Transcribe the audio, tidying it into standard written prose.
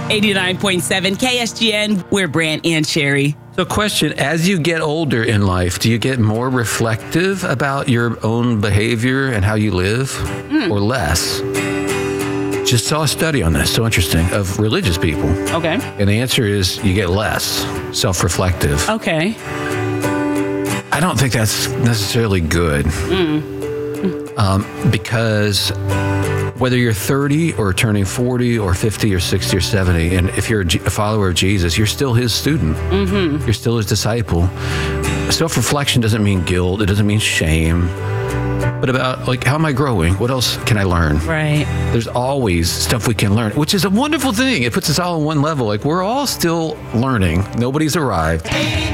89.7 KSGN, we're Brant and Sherry. So question, as you get older in life, do you get more reflective about your own behavior and how you live or less? Just saw a study on this, so interesting, of religious people. Okay. And the answer is you get less self-reflective. Okay. I don't think that's necessarily good. Because whether you're 30 or turning 40 or 50 or 60 or 70, and if you're a follower of Jesus, you're still his student. You're still his disciple. Self-reflection doesn't mean guilt. It doesn't mean shame. But about, like, how am I growing? What else can I learn? Right. There's always stuff we can learn, which is a wonderful thing. It puts us all on one level. Like, we're all still learning. Nobody's arrived.